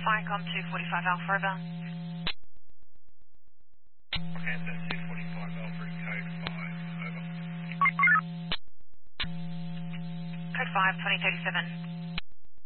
Firecom 245 Alpha, over. Panther 245 Alpha in code 5, over. Code 5, 2037.